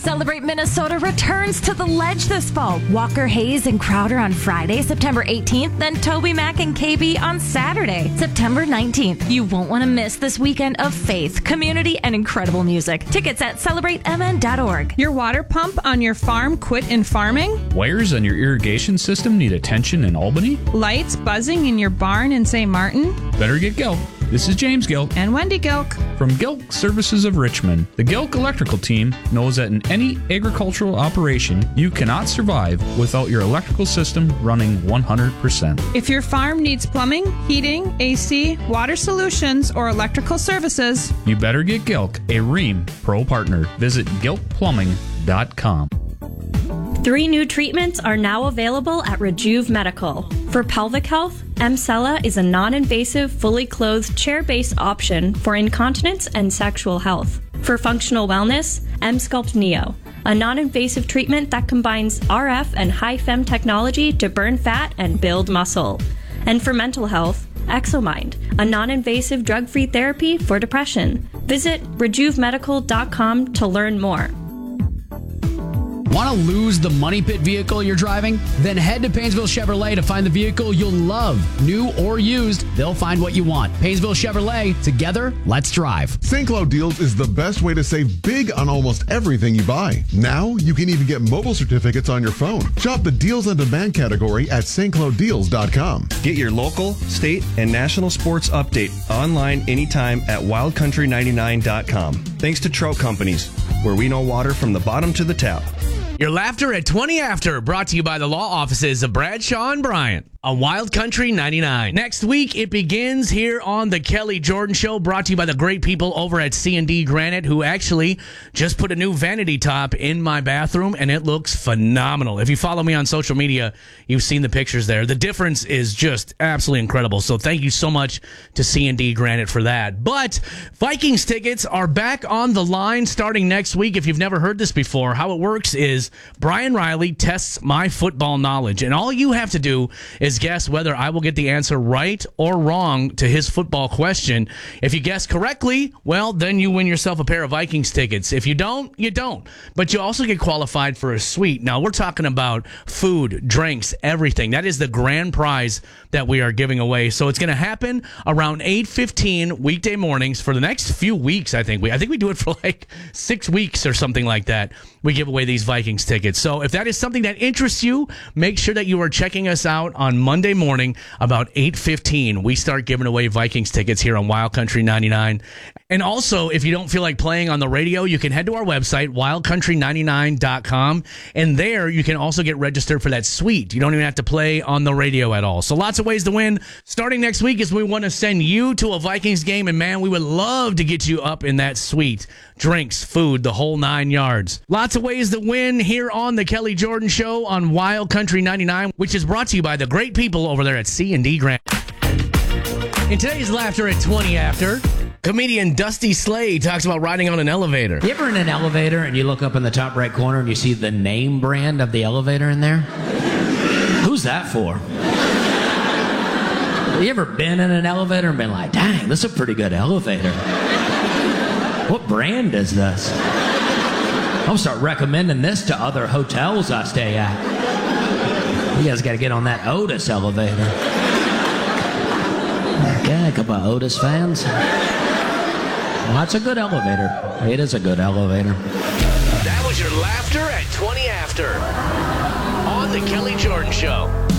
Celebrate Minnesota returns to the Ledge this fall. Walker Hayes and Crowder on Friday, September 18th, then Toby Mac and KB on Saturday, September 19th. You won't want to miss this weekend of faith, community, and incredible music. Tickets at celebratemn.org. Your water pump on your farm quit in farming? Wires on your irrigation system need attention in Albany? Lights buzzing in your barn in St. Martin? Better get Gilk. This is James Gilk. And Wendy Gilk. From Gilk Services of Richmond. The Gilk Electrical Team knows that in any agricultural operation, you cannot survive without your electrical system running 100%. If your farm needs plumbing, heating, AC, water solutions, or electrical services, you better get Gilk, a Rheem Pro partner. Visit gilkplumbing.com. 3 new treatments are now available at Rejuve Medical. For pelvic health, Emsella is a non-invasive, fully clothed, chair-based option for incontinence and sexual health. For functional wellness, Emsculpt Neo, a non-invasive treatment that combines RF and high-fem technology to burn fat and build muscle. And for mental health, Exomind, a non-invasive drug-free therapy for depression. Visit RejuveMedical.com to learn more. Want to lose the money pit vehicle you're driving? Then head to Painesville Chevrolet to find the vehicle you'll love. New or used, they'll find what you want. Painesville Chevrolet, together, let's drive. St. Cloud Deals is the best way to save big on almost everything you buy. Now, you can even get mobile certificates on your phone. Shop the Deals on Demand category at stclouddeals.com. Get your local, state, and national sports update online anytime at wildcountry99.com. Thanks to Trout Companies, where we know water from the bottom to the tap. Your Laughter at 20 After, brought to you by the law offices of Bradshaw and Bryant on Wild Country 99. Next week, it begins here on the Kelly Jordan Show, brought to you by the great people over at C&D Granite, who actually just put a new vanity top in my bathroom, and it looks phenomenal. If you follow me on social media, you've seen the pictures there. The difference is just absolutely incredible. So thank you so much to C&D Granite for that. But Vikings tickets are back on the line starting next week. If you've never heard this before, how it works is Brian Riley tests my football knowledge, and all you have to do is guess whether I will get the answer right or wrong to his football question. If you guess correctly, well, then you win yourself a pair of Vikings tickets. If you don't, you don't. But you also get qualified for a suite. Now, we're talking about food, drinks, everything. That is the grand prize that we are giving away. So it's going to happen around 8:15 weekday mornings for the next few weeks, I think. I think we do it for like 6 weeks or something like that. We give away these Vikings tickets. So if that is something that interests you, make sure that you are checking us out on Monday morning about 8:15. We start giving away Vikings tickets here on Wild Country 99. And also, if you don't feel like playing on the radio, you can head to our website, wildcountry99.com, and there you can also get registered for that suite. You don't even have to play on the radio at all. So lots of ways to win. Starting next week is we want to send you to a Vikings game, and man, we would love to get you up in that suite. Drinks, food, the whole 9 yards. Lots of ways to win here on the Kelly Jordan Show on Wild Country 99, which is brought to you by the great people over there at C&D Grant. In today's Laughter at 20 After, comedian Dusty Slade talks about riding on an elevator. You ever in an elevator and you look up in the top right corner and you see the name brand of the elevator in there? Who's that for? You ever been in an elevator and been like, dang, this is a pretty good elevator? What brand is this? I'll start recommending this to other hotels I stay at. You guys got to get on that Otis elevator. Yeah, a couple of Otis fans. Well, that's a good elevator. It is a good elevator. That was your Laughter at 20 After on the Kelly Jordan Show.